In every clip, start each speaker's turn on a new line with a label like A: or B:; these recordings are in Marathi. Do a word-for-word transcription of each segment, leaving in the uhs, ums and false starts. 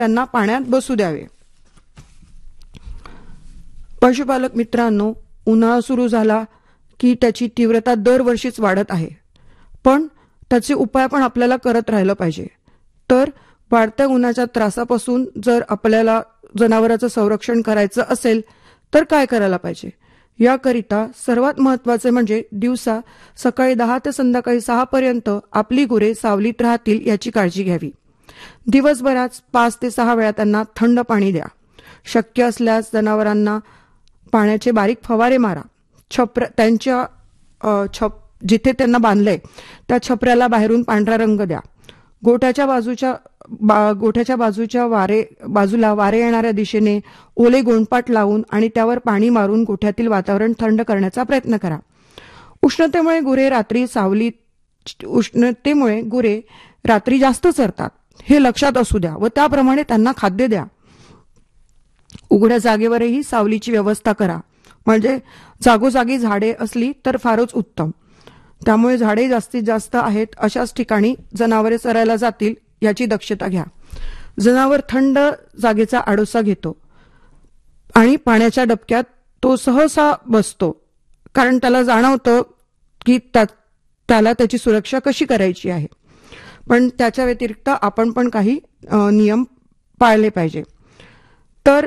A: त्यांना पाण्यात बसू द्यावे. पशुपालक मित्रांनो, उन्हाळा सुरू झाला की त्याची तीव्रता दरवर्षीच वाढत आहे, पण त्याचे उपाय पण आपल्याला करत राहिलं पाहिजे. तर वाढत्या उन्हाच्या त्रासापासून जर आपल्याला जनावरांचं संरक्षण करायचं असेल तर काय करायला पाहिजे? याकरिता सर्वात महत्त्वाचे म्हणजे दिवसा सकाळी दहा ते संध्याकाळी सहा पर्यंत आपली गुरे सावलीत राहतील याची काळजी घ्यावी. दिवसभरात पाच ते सहा वेळा त्यांना थंड पाणी द्या. शक्य असल्यास जनावरांना पाण्याचे बारीक फवारे मारा. छप्र त्यांच्या छप जिथे त्यांना बांधलंय त्या छपऱ्याला बाहेरून पांढरा रंग द्या. गोठ्याच्या बाजूच्या बा, गोठ्याच्या बाजूच्या वारे बाजूला वारे येणाऱ्या दिशेने ओले गोंडपाट लावून आणि त्यावर पाणी मारून गोठ्यातील वातावरण थंड करण्याचा प्रयत्न करा. उष्णतेमुळे गुरे रात्री सावलीत उष्णतेमुळे गुरे रात्री जास्त चरतात हे लक्षात असू द्या व त्याप्रमाणे त्यांना खाद्य द्या. उघड्या जागेवरही सावलीची व्यवस्था करा. म्हणजे जागोजागी झाडे असली तर फारच उत्तम. त्यामुळे झाडे जास्तीत जास्त आहेत अशाच ठिकाणी जनावरे चरायला जातील याची दक्षता घ्या. जनावर थंड जागेचा आडोसा घेतो आणि पाण्याच्या डबक्यात तो सहसा बसतो, कारण त्याला जाणवतं की त्याला त्याची सुरक्षा कशी करायची आहे. पण त्याच्या व्यतिरिक्त आपण पण काही नियम पाळले पाहिजे. तर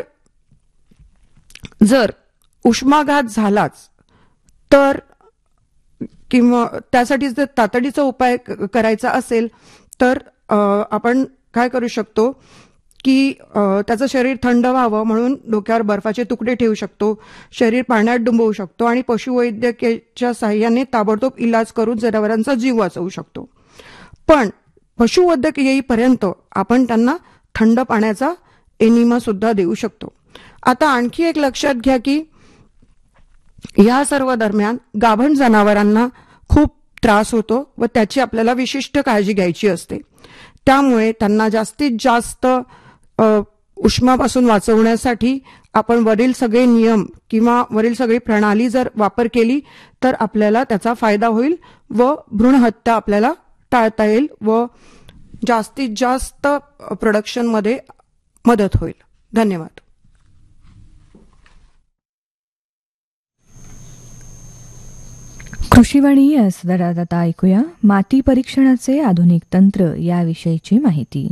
A: जर उष्माघात झालाच तर किंवा त्यासाठी जर तातडीचा उपाय करायचा असेल तर आपण काय करू शकतो की त्याचं शरीर थंड व्हावं म्हणून डोक्यावर बर्फाचे तुकडे ठेवू शकतो, शरीर पाण्यात डुंबवू शकतो आणि पशुवैद्यकीच्या साहाय्याने ताबडतोब इलाज करून जनावरांचा जीव वाचवू शकतो. पण पशुवैद्यक येईपर्यंत आपण त्यांना थंड पाण्याचा एनिमा सुद्धा देऊ शकतो. आता आणखी एक लक्षात घ्या की या सर्व दरम्यान गाभण जनावरांना खूप त्रास होतो व त्याची आपल्याला विशिष्ट काळजी घ्यायची असते. त्यामुळे त्यांना जास्तीत जास्त उष्मापासून वाचवण्यासाठी आपण वरील सगळे नियम किंवा वरील सगळी प्रणाली जर वापर केली तर आपल्याला त्याचा फायदा होईल व भ्रूणहत्या आपल्याला टाळता येईल व जास्तीत जास्त प्रोडक्शनमध्ये मदत होईल. धन्यवाद.
B: कृषीवाणी या सदरात आता ऐकूया माती परीक्षणाचे आधुनिक तंत्र याविषयीची माहिती.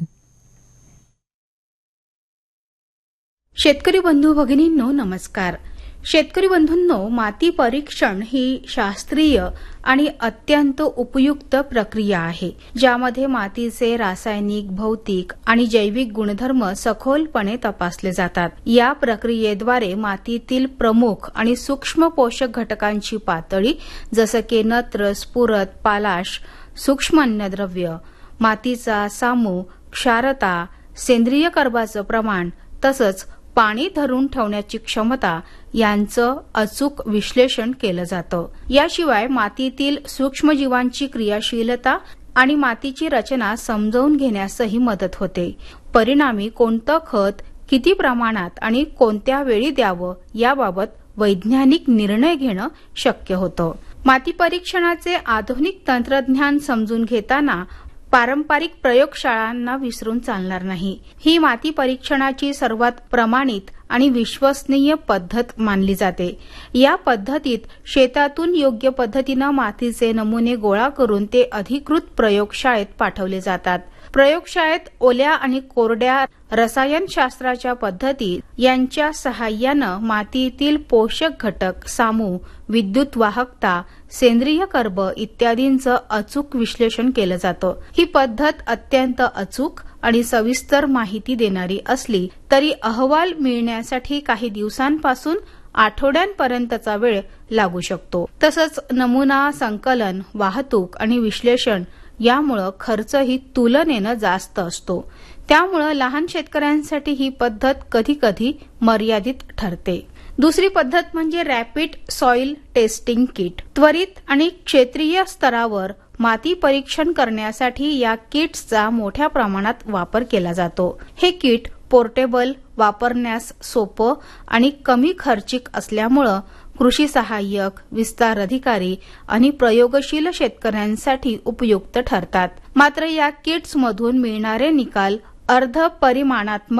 C: शेतकरी बंधू भगिनींनो नमस्कार. शेतकरी बंधूंनो, माती परीक्षण ही शास्त्रीय आणि अत्यंत उपयुक्त प्रक्रिया आहे, ज्यामध्ये मातीचे रासायनिक, भौतिक आणि जैविक गुणधर्म सखोलपणे तपासले जातात. या प्रक्रियेद्वारे मातीतील प्रमुख आणि सूक्ष्म पोषक घटकांची पातळी जसं की नत्र, स्फुरद, पालाश, सूक्ष्म अन्नद्रव्य, मातीचा सामू, क्षारता, सेंद्रिय कर्बाचं प्रमाण तसंच पाणी धरून ठेवण्याची क्षमता यांचं अचूक विश्लेषण केलं जातं. याशिवाय मातीतील सूक्ष्मजीवांची क्रियाशीलता आणि मातीची रचना समजावून घेण्यासही मदत होते. परिणामी कोणतं खत किती प्रमाणात आणि कोणत्या वेळी द्यावं याबाबत वैज्ञानिक निर्णय घेणं शक्य होतं. माती परीक्षणाचे आधुनिक तंत्रज्ञान समजून घेताना पारंपरिक प्रयोगशाळांना विसरून चालणार नाही. ही माती परीक्षणाची सर्वात प्रमाणित आणि विश्वसनीय पद्धत मानली जाते. या पद्धतीत शेतातून योग्य पद्धतीनं मातीचे नमुने गोळा करून ते अधिकृत प्रयोगशाळेत पाठवले जातात. प्रयोगशाळेत ओल्या आणि कोरड्या रसायनशास्त्राच्या पद्धती यांच्या सहाय्यानं मातीतील पोषक घटक, सामू, विद्युत वाहकता, सेंद्रिय कर्ब इत्यादींचं अचूक विश्लेषण केलं जातं. ही पद्धत अत्यंत अचूक आणि सविस्तर माहिती देणारी असली तरी अहवाल मिळण्यासाठी काही दिवसांपासून आठवड्यांपर्यंतचा वेळ लागू शकतो. तसंच नमुना संकलन, वाहतूक आणि विश्लेषण यामुळे खर्चही तुलनेनं जास्त असतो. त्यामुळे लहान शेतकऱ्यांसाठी ही पद्धत कधी कधी मर्यादित ठरते. दुसरी पद्धत म्हणजे रॅपिड सॉइल टेस्टिंग किट. त्वरित आणि क्षेत्रीय स्तरावर माती परीक्षण करण्यासाठी या किट्सचा मोठ्या प्रमाणात वापर केला जातो. हे किट पोर्टेबल, वापरण्यास सोपं आणि कमी खर्चिक असल्यामुळं कृषी सहाय्यक, विस्तार अधिकारी आणि प्रयोगशील शेतकऱ्यांसाठी उपयुक्त ठरतात. मात्र या किट्समधून मिळणारे निकाल अर्ध परिमाणात्मक